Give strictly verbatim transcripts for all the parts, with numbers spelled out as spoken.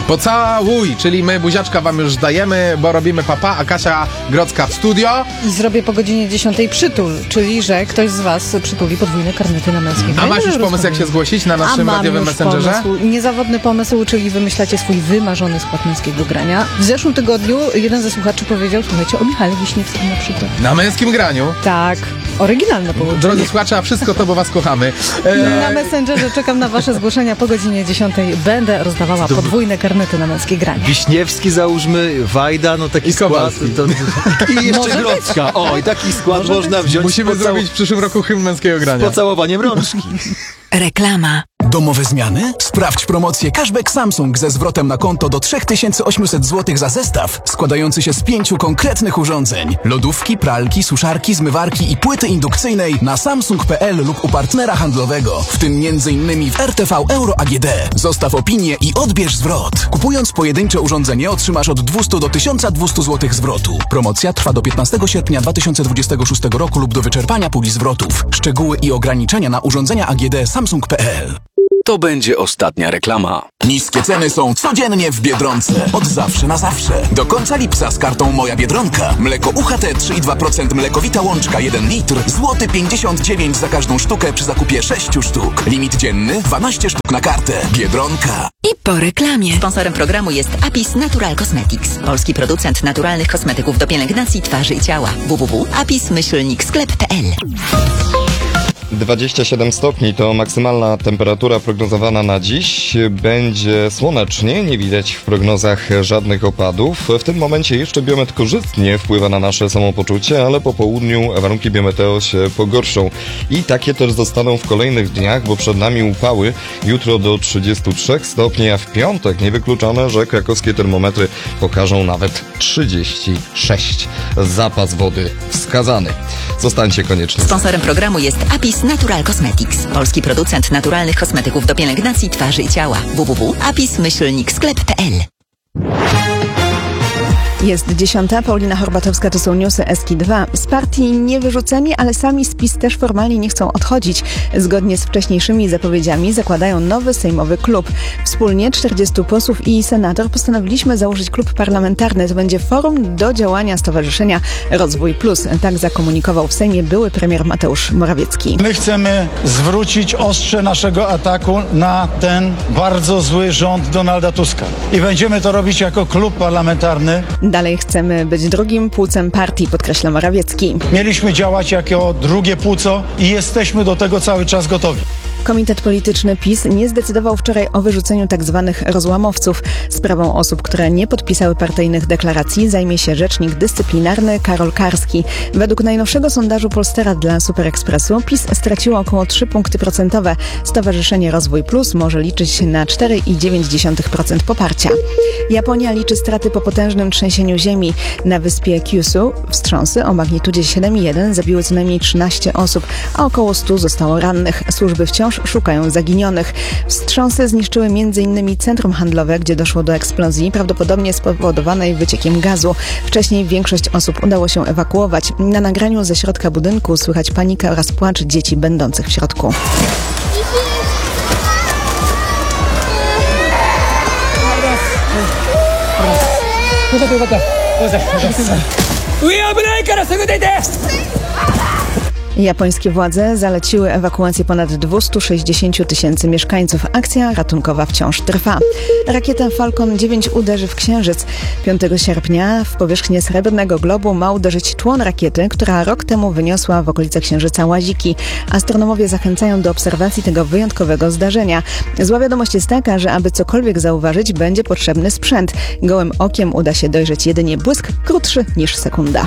Pocałuj, czyli my buziaczka wam już dajemy, bo robimy papa, a Kasia Grodzka w studio. I zrobię po godzinie dziesiątej przytul, czyli że ktoś z was przytuli podwójne karnety na męskie granie. A masz już pomysł, jak się zgłosić na naszym a radiowym messengerze? Pomysł, niezawodny pomysł, czyli wymyślacie swój wymarzony skład męskiego grania. W zeszłym tygodniu jeden ze słuchaczy powiedział, słuchajcie, o Michale Wiśniewskim na przykład. Na męskim graniu? Tak, oryginalne połączenie. Drodzy słuchacze, a wszystko to, bo was kochamy. E... Na messengerze czekam na wasze zgłoszenia po godzinie dziesiątej. Będę rozdawała podwójne karnety na męskie granie. Wiśniewski załóżmy, Wajda, no taki I skład. To... I jeszcze Grodzka. O, i taki skład Może można być. wziąć. Musimy pocał... zrobić w przyszłym roku hymn męskiego grania. Z pocałowaniem rączki. Reklama. Domowe zmiany? Sprawdź promocję Cashback Samsung ze zwrotem na konto do trzy tysiące osiemset złotych za zestaw składający się z pięciu konkretnych urządzeń. Lodówki, pralki, suszarki, zmywarki i płyty indukcyjnej na samsung kropka p l lub u partnera handlowego, w tym między innymi w R T V Euro A G D. Zostaw opinię i odbierz zwrot. Kupując pojedyncze urządzenie otrzymasz od dwieście do tysiąca dwustu złotych zwrotu. Promocja trwa do piętnastego sierpnia dwa tysiące dwudziestego szóstego roku lub do wyczerpania puli zwrotów. Szczegóły i ograniczenia na urządzenia A G D samsung kropka p l. To będzie ostatnia reklama. Niskie ceny są codziennie w Biedronce. Od zawsze na zawsze. Do końca lipca z kartą Moja Biedronka. Mleko U H T trzy i dwa procent Mlekowita Łączka jeden litr. Złoty pięćdziesiąt dziewięć za każdą sztukę przy zakupie sześciu sztuk. Limit dzienny dwanaście sztuk na kartę. Biedronka. I po reklamie. Sponsorem programu jest Apis Natural Cosmetics. Polski producent naturalnych kosmetyków do pielęgnacji twarzy i ciała. w w w kropka apis myślnik sklep kropka p l. dwadzieścia siedem stopni to maksymalna temperatura prognozowana na dziś. Będzie słonecznie, nie widać w prognozach żadnych opadów. W tym momencie jeszcze biometr korzystnie wpływa na nasze samopoczucie, ale po południu warunki biometeo się pogorszą. I takie też zostaną w kolejnych dniach, bo przed nami upały. Jutro do trzydziestu trzech stopni, a w piątek niewykluczone, że krakowskie termometry pokażą nawet trzydzieści sześć. Zapas wody wskazany. Zostańcie koniecznie. Sponsorem programu jest Apis Natural Cosmetics. Polski producent naturalnych kosmetyków do pielęgnacji twarzy i ciała. w w w kropka apis myślnik sklep kropka p l. Jest dziesiąta, Paulina Horbatowska, to są newsy Eski dwa. Z partii nie wyrzuceni, ale sami z PiS też formalnie nie chcą odchodzić. Zgodnie z wcześniejszymi zapowiedziami zakładają nowy sejmowy klub. Wspólnie czterdziestu posłów i senator postanowiliśmy założyć klub parlamentarny. To będzie forum do działania Stowarzyszenia Rozwój Plus. Tak zakomunikował w Sejmie były premier Mateusz Morawiecki. My chcemy zwrócić ostrze naszego ataku na ten bardzo zły rząd Donalda Tuska. I będziemy to robić jako klub parlamentarny. Dalej chcemy być drugim płucem partii, podkreśla Morawiecki. Mieliśmy działać jako drugie płuco i jesteśmy do tego cały czas gotowi. Komitet Polityczny PiS nie zdecydował wczoraj o wyrzuceniu tzw. rozłamowców. Sprawą osób, które nie podpisały partyjnych deklaracji, zajmie się rzecznik dyscyplinarny Karol Karski. Według najnowszego sondażu Polstera dla Super Expressu PiS straciło około trzy punkty procentowe. Stowarzyszenie Rozwój Plus może liczyć na cztery i dziewięć dziesiątych procent poparcia. Japonia liczy straty po potężnym trzęsieniu ziemi. Na wyspie Kyushu wstrząsy o magnitudzie siedem i jeden zabiły co najmniej trzynaście osób, a około stu zostało rannych. Służby wciąż szukają zaginionych. Wstrząsy zniszczyły między innymi centrum handlowe, gdzie doszło do eksplozji, prawdopodobnie spowodowanej wyciekiem gazu. Wcześniej większość osób udało się ewakuować. Na nagraniu ze środka budynku słychać panikę oraz płacz dzieci będących w środku. Japońskie władze zaleciły ewakuację ponad dwieście sześćdziesiąt tysięcy mieszkańców. Akcja ratunkowa wciąż trwa. Rakieta Falcon dziewięć uderzy w Księżyc. piątego sierpnia w powierzchnię Srebrnego Globu ma uderzyć tłon rakiety, która rok temu wyniosła w okolice Księżyca łaziki. Astronomowie zachęcają do obserwacji tego wyjątkowego zdarzenia. Zła wiadomość jest taka, że aby cokolwiek zauważyć, będzie potrzebny sprzęt. Gołym okiem uda się dojrzeć jedynie błysk krótszy niż sekunda.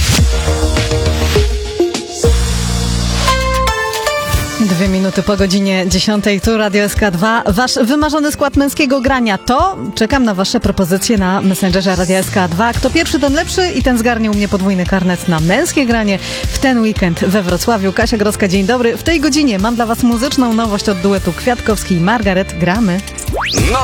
Dwie minuty po godzinie dziesiątej, tu Radio S K dwa. Wasz wymarzony skład męskiego grania to... Czekam na wasze propozycje na Messengerze Radia S K dwa. Kto pierwszy, ten lepszy i ten zgarnie u mnie podwójny karnet na męskie granie w ten weekend we Wrocławiu. Kasia Grodzka, dzień dobry. W tej godzinie mam dla was muzyczną nowość od duetu Kwiatkowski i Margaret. Gramy.